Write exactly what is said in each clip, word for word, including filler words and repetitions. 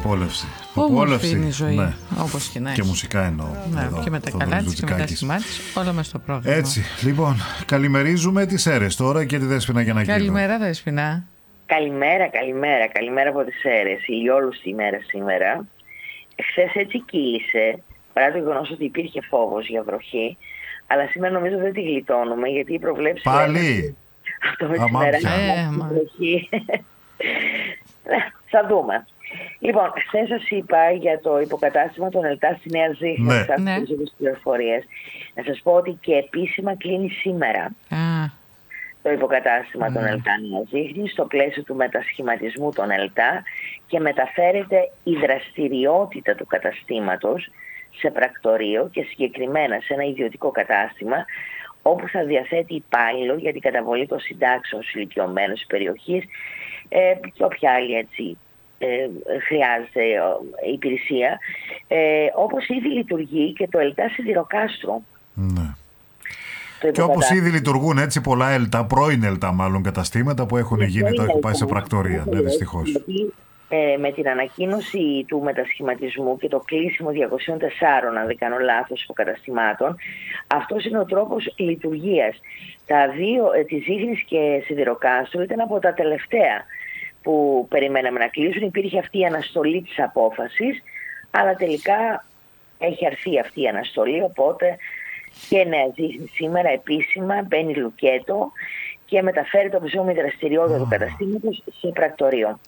απόλαυση. Όμορφη είναι η ζωή, ναι. Όπως και να έχει. Και μουσικά εννοώ. Ναι, εδώ, και με τα καλά της και με τα σημά της, όλα μες στο πρόγραμμα. Έτσι, λοιπόν, καλημερίζουμε τις Σέρρες τώρα και τη Δέσποινα Γιαννακίδου. Καλημέρα, Δέσποινα. Καλημέρα, καλημέρα, καλημέρα από τις Σέρρες. Ηλιόλουστη ημέρα σήμερα. Χθες έτσι κύλησε, παρά το γεγονός ότι υπήρχε φόβος για βροχή, αλλά σήμερα νομίζω δεν τη γλιτώνουμε, γιατί η προβλέψη... Πάλι! Αυτό μεσημέρα είναι βροχή. Θα δούμε. Λοιπόν, χθες σας είπα για το υποκατάστημα των ΕΛΤΑ στη Νέα Ζήχνη. Ναι. Θα ναι. τις πληροφορίες. Να σας πω ότι και επίσημα κλείνει σήμερα ah. το υποκατάστημα mm. των ΕΛΤΑ Νέα Ζήχνη στο πλαίσιο του μετασχηματισμού των ΕΛΤΑ και μεταφέρεται η δραστηριότητα του καταστήματος σε πρακτορείο και συγκεκριμένα σε ένα ιδιωτικό κατάστημα, όπου θα διαθέτει υπάλληλο για την καταβολή των συντάξεων στους ηλικιωμένους της περιοχής ε, και όποια άλλη έτσι ε, χρειάζεται ε, υπηρεσία, ε, όπως ήδη λειτουργεί και το ΕΛΤΑ Σιδηροκάστρο. Ναι. Και όπως ήδη λειτουργούν έτσι πολλά ΕΛΤΑ, πρώην ΕΛΤΑ μάλλον καταστήματα που έχουν γίνει, το έχουν πάει σε πρακτορεία, ναι, δυστυχώς. Ε, με την ανακοίνωση του μετασχηματισμού και το κλείσιμο διακοσίων τεσσάρων, αν δεν κάνω λάθος, υποκαταστημάτων, αυτός είναι ο τρόπος λειτουργίας. Τα δύο, ε, της Ζήχνης και Σιδηροκάστρου, ήταν από τα τελευταία που περιμέναμε να κλείσουν. Υπήρχε αυτή η αναστολή της απόφασης, αλλά τελικά έχει αρθεί αυτή η αναστολή, οπότε και Νέα Ζήχνη σήμερα επίσημα μπαίνει λουκέτο και μεταφέρει το πεζόμη δραστηριότητα του καταστήματος σε πρακτορείο.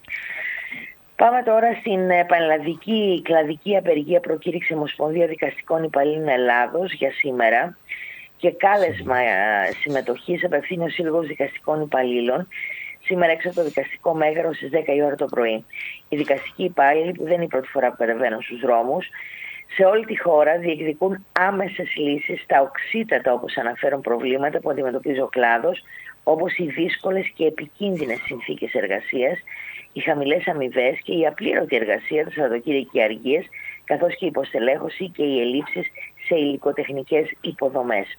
Πάμε τώρα στην πανελλαδική κλαδική απεργία, προκήρυξε Ομοσπονδία Δικαστικών Υπαλλήλων Ελλάδος για σήμερα και κάλεσμα συμμετοχής απευθύνει ο Σύλλογος Δικαστικών Υπαλλήλων σήμερα έξω από το δικαστικό μέγαρο στις δέκα η ώρα το πρωί. Οι δικαστικοί υπάλληλοι, που δεν είναι η πρώτη φορά που κατεβαίνουν στους δρόμους, σε όλη τη χώρα διεκδικούν άμεσες λύσεις στα οξύτατα, όπως αναφέρουν, προβλήματα που αντιμετωπίζει ο κλάδος, όπως οι δύσκολες και επικίνδυνες συνθήκες εργασίας, οι χαμηλές αμοιβές και η απλήρωτη εργασία, τα Σαββατοκύριακα αργίες, καθώς και η υποστελέχωση και οι ελλείψεις σε υλικοτεχνικές υποδομές.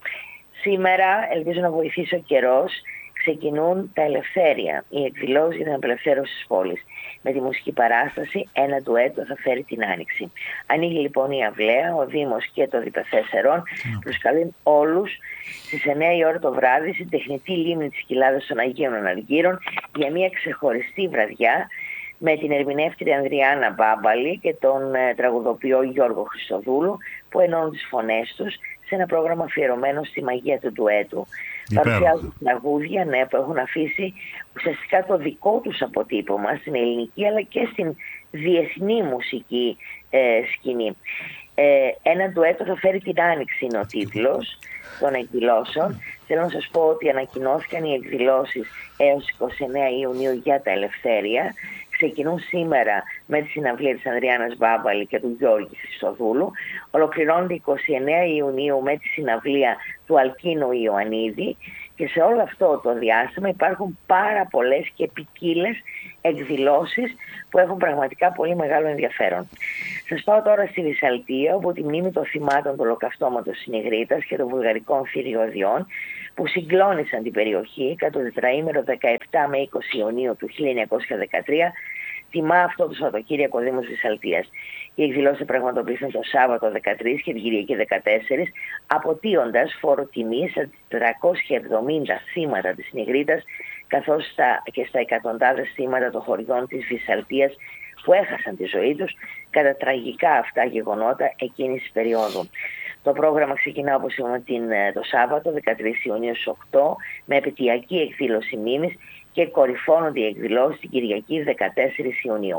Σήμερα, ελπίζω να βοηθήσει ο καιρός, ξεκινούν τα Ελευθέρια, οι εκδηλώσεις για την απελευθέρωση της πόλης. Με τη μουσική παράσταση ένα ντουέτο θα φέρει την άνοιξη. Ανοίγει λοιπόν η αυλαία, ο Δήμος και το ΔΠΘ Σερών mm. προσκαλούν όλους στις εννιά η ώρα το βράδυ στην τεχνητή λίμνη της Κοιλάδας των Αγίων Αναργύρων για μια ξεχωριστή βραδιά με την ερμηνεύτρια Ανδριάννα Μπάμπαλη και τον ε, τραγουδοποιό Γιώργο Χριστοδούλου, που ενώνουν τις φωνές τους σε ένα πρόγραμμα αφιερωμένο στη μαγεία του ντουέτου. Παρουσιάζουν τραγούδια, ναι, που έχουν αφήσει ουσιαστικά το δικό τους αποτύπωμα στην ελληνική αλλά και στην διεθνή μουσική ε, σκηνή. Ε, ένα ντουέτο θα φέρει την άνοιξη, είναι ο τίτλος των εκδηλώσεων. Θέλω να σας πω ότι ανακοινώθηκαν οι εκδηλώσεις έως εικοστή ενάτη Ιουνίου για τα Ελευθέρια. Ξεκινούν σήμερα με τη συναυλία της Ανδριάννας Μπάμπαλη και του Γιώργη Χριστοδούλου. Ολοκληρώνονται εικοστή ενάτη Ιουνίου με τη συναυλία του Αλκίνου Ιωαννίδη. Και σε όλο αυτό το διάστημα υπάρχουν πάρα πολλές και ποικίλες εκδηλώσεις που έχουν πραγματικά πολύ μεγάλο ενδιαφέρον. Σας πάω τώρα στη Βυσσαλτία, όπου τη μνήμη των θυμάτων του ολοκαυτώματος Συνηγρίτας και των βουλγαρικών θηριωδιών που συγκλώνησαν την περιοχή κατά το τετραήμερο δεκαεπτά με είκοσι Ιουνίου του χίλια εννιακόσια δεκατρία, τιμά αυτό το Σαββατοκύριακο ο Δήμος Βυσσαλτίας. Οι εκδηλώσεις πραγματοποιήθηκαν το Σάββατο δεκατρείς και την Κυριακή δεκατέσσερις, αποτείοντας φόρο τιμής στα τριακόσια εβδομήντα θύματα της Συνηγρίτας, καθώς στα, και στα εκατοντάδες θύματα των χωριών της Βυσσαλτίας που έχασαν τη ζωή τους κατά τραγικά αυτά γεγονότα εκείνης της περίοδου. Το πρόγραμμα ξεκινά, όπως είπαμε, το Σάββατο δεκατρείς Ιουνίου στις οκτώ με επαιτειακή εκδήλωση μνήμης και κορυφώνονται οι εκδηλώσεις την Κυριακή δεκατέσσερις Ιουνίου.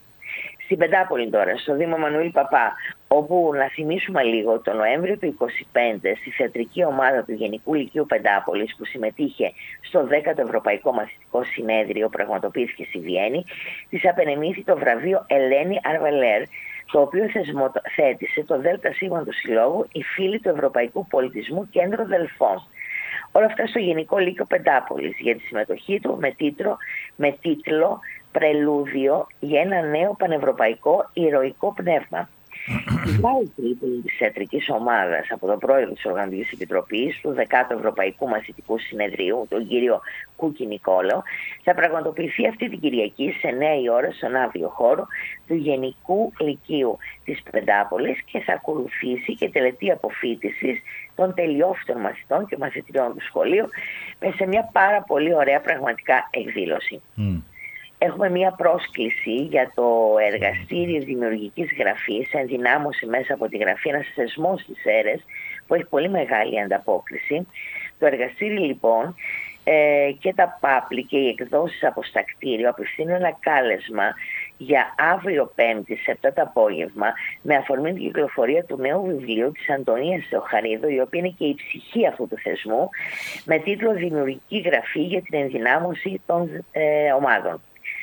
Στην Πεντάπολη τώρα, στο Δήμο Μανουήλ Παπά, όπου να θυμίσουμε λίγο το Νοέμβριο του είκοσι πέντε στη θεατρική ομάδα του Γενικού Λυκείου Πεντάπολης που συμμετείχε στο δέκατο Ευρωπαϊκό Μαθητικό Συνέδριο, πραγματοποιήθηκε στη Βιέννη, της απενεμήθη το βραβείο Ελένη Αρβελέρ, το οποίο θεσμοθέτησε το ΔΣ του Συλλόγου οι Φίλοι του Ευρωπαϊκού Πολιτισμού Κέντρο Δελφών. Όλα αυτά στο Γενικό Λύκειο Πεντάπολης για τη συμμετοχή του με τίτλο, με τίτλο «Πρελούδιο για ένα νέο πανευρωπαϊκό ηρωικό πνεύμα». Η Βάλτρη της ιατρικής ομάδας από τον πρόεδρο της Οργανωτικής Επιτροπής του δέκατου Ευρωπαϊκού Μαθητικού Συνεδρίου, τον κύριο Κούκη Νικόλαο, θα πραγματοποιηθεί αυτή την Κυριακή σε εννιά η ώρα στον άδειο χώρο του Γενικού Λυκείου της Πεντάπολης και θα ακολουθήσει και τελετή αποφοίτησης των τελειόφυτων μαθητών και μαθητριών του σχολείου σε μια πάρα πολύ ωραία πραγματικά εκδήλωση. Mm. Έχουμε μια πρόσκληση για το εργαστήριο δημιουργικής γραφής, ενδυνάμωση μέσα από τη γραφή, ένας θεσμός στις αίρες που έχει πολύ μεγάλη ανταπόκριση. Το εργαστήριο λοιπόν ε, και τα πάπλη και οι εκδόσεις από στα κτίριο απευθύνουν ένα κάλεσμα για αύριο Πέμπτη σε επτά το απόγευμα με αφορμή την κυκλοφορία του νέου βιβλίου της Αντωνίας Θεοχαρίδου, η οποία είναι και η ψυχή αυτού του θεσμού, με τίτλο «Δημιουργική γραφή για την ενδυνάμωση των ε, ομάδων».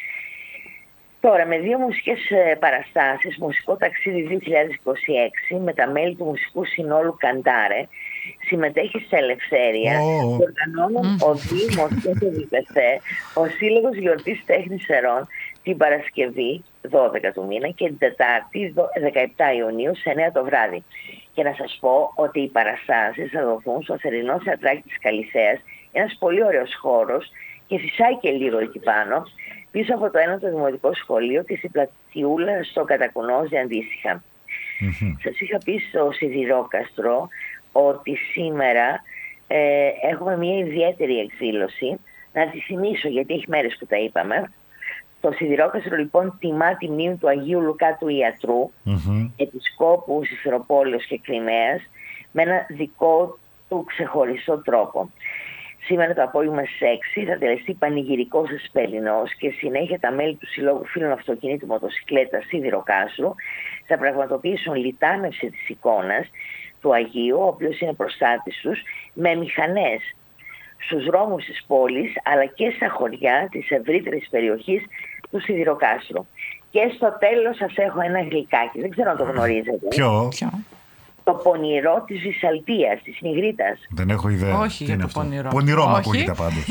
Τώρα, με δύο μουσικές παραστάσεις, μουσικό ταξίδι δύο χιλιάδες είκοσι έξι με τα μέλη του μουσικού συνόλου Καντάρε, συμμετέχει σε Ελευθέρεια oh. και οργανώνουν mm. ο Δήμος και το ΒΠΘ, ο Σύλλογος Γιορτής Τέχνης Ερών, την Παρασκευή δώδεκα του μήνα και την Τετάρτη δεκαεπτά Ιουνίου σε εννιά το βράδυ. Και να σας πω ότι οι παραστάσεις θα δοθούν στο θερινό θεατράκι της Καλυθέας, ένας πολύ ωραίος χώρος και φυσάει και λίγο εκεί πάνω, πίσω από το ένατο δημοτικό σχολείο και στην πλατιούλα στο Κατακουνόζι αντίστοιχα. Mm-hmm. Σας είχα πει στο Σιδηρόκαστρο ότι σήμερα ε, έχουμε μια ιδιαίτερη εκδήλωση. Να τη θυμίσω γιατί έχει μέρες που τα είπαμε. Το Σιδηρόκαστρο λοιπόν τιμά τη μνήμη του Αγίου Λουκά του Ιατρού, mm-hmm. επισκόπου Σιφεροπόλεως και Κριμαίας, με ένα δικό του ξεχωριστό τρόπο. Σήμερα το απόγευμα στις έξι θα τελεστεί πανηγυρικός εσπερινός και συνέχεια τα μέλη του Συλλόγου Φίλων Αυτοκινήτου Μοτοσυκλέτα Σιδηροκάστρου θα πραγματοποιήσουν λιτάνευση της εικόνας του Αγίου, ο οποίος είναι προστάτης τους, με μηχανές στους δρόμους της πόλης αλλά και στα χωριά της ευρύτερης περιοχής του Σιδηροκάστρου. Και στο τέλος σας έχω ένα γλυκάκι, δεν ξέρω αν το γνωρίζετε. Ποιο? Το πονηρό της Βυσσαλτίας, της Νιγρίτας. Δεν έχω ιδέα. Όχι για το πονηρό. Πονηρό μου ακούγεται πάντως.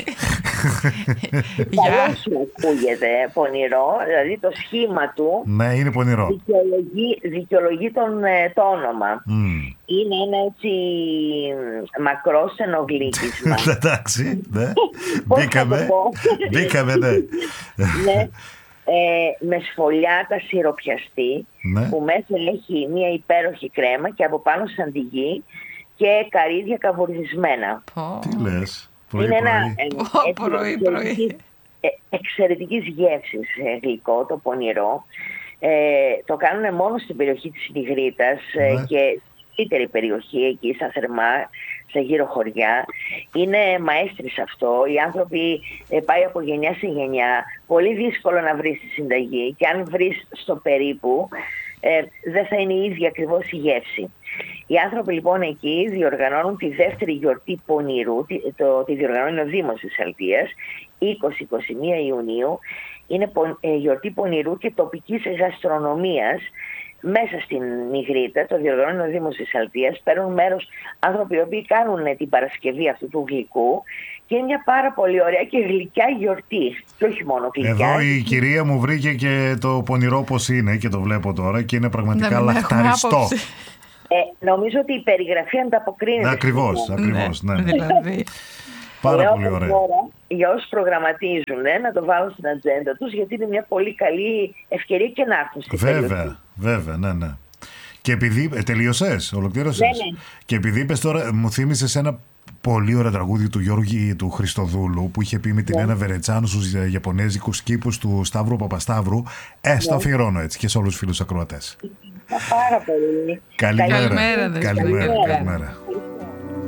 Καλό σου ακούγεται πονηρό, δηλαδή το σχήμα του. Ναι, είναι πονηρό. Δικαιολογεί, δικαιολογεί τον, το όνομα. Mm. Είναι ένα έτσι μακρό στενογλύκισμα. Εντάξει, ναι. Μπήκαμε. Μπήκαμε, ναι. Ναι. Ε, με σφολιάτα σιροπιαστή, ναι. που μέσα έχει μια υπέροχη κρέμα και από πάνω σαν τη γη και καρύδια καβουρδισμένα. Oh. Τι λες, πρωί, είναι πρωί. ένα ε, oh, πρωί, πρωί. Ε, εξαιρετικής γεύσης ε, γλυκό, το πονηρό. Ε, το κάνουν μόνο στην περιοχή της Νιγρίτας ναι. ε, και στην περιοχή εκεί στα Θερμά, σε γύρω χωριά. Είναι μαέστρης αυτό. Οι άνθρωποι ε, πάει από γενιά σε γενιά. Πολύ δύσκολο να βρεις τη συνταγή και αν βρεις στο περίπου ε, δεν θα είναι η ίδια ακριβώς η γεύση. Οι άνθρωποι λοιπόν εκεί διοργανώνουν τη δεύτερη γιορτή πονηρού, τη, το, τη διοργανώνει ο Δήμος της Αλτίας, είκοσι με είκοσι μία Ιουνίου. Είναι πο, ε, γιορτή πονηρού και τοπικής γαστρονομίας. Μέσα στην Νιγρίτα, το διοργανώνει ο Δήμος της Αλτίας, παίρνουν μέρος άνθρωποι οι οποίοι κάνουν την Παρασκευή αυτού του γλυκού και είναι μια πάρα πολύ ωραία και γλυκιά γιορτή. Και όχι μόνο γλυκιά. Εδώ η κυρία μου βρήκε και το πονηρό πώς είναι και το βλέπω τώρα και είναι πραγματικά λαχταριστό. Ε, νομίζω ότι η περιγραφή ανταποκρίνεται. Ναι, ακριβώς, ακριβώς. Ναι. Ναι. Δηλαδή. Πάρα πολύ ωραία. Για όσους προγραμματίζουν ε, να το βάλουν στην ατζέντα τους, γιατί είναι μια πολύ καλή ευκαιρία και να έρθουν στην Βέβαια, περιοχή. βέβαια, ναι, ναι. Και επειδή ε, τελείωσες, ολοκλήρωσες. Ναι, ναι. Και επειδή είπες τώρα, μου θύμισες ένα πολύ ωραίο τραγούδι του Γιώργη του Χριστοδούλου που είχε πει με την ναι. Ένα Βερετσάνου στους Ιαπωνέζικους κήπους του Σταύρου Παπασταύρου. Ε, στο αφιερώνω έτσι και σε όλους τους φίλους ακροατές. Πάρα πολύ. Καλημέρα. Καλημέρα. Καλημέρα. Καλημέρα. Καλημέρα.